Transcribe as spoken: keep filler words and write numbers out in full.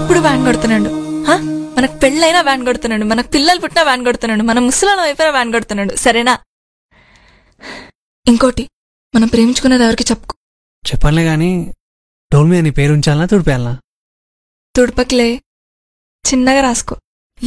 ఎప్పుడు వ్యాన్ కొడుతున్నాడు. మనకు పెళ్ళైనా వ్యాన్ కొడుతున్నాడు, మనకు పిల్లలు పుట్టినా వ్యాన్ కొడుతున్నాడు, మన ముసలాల వైపున వ్యాన్ కొడుతున్నాడు. సరేనా? ఇంకోటి, మనం ప్రేమించుకున్నది ఎవరికి చెప్పుకో. చెప్పనులే గాని డోల్ మీద నీ పేరు ఉంచాలనా తుడిపేయాలనా? తుడపకిలే, చిన్నగా రాసుకో.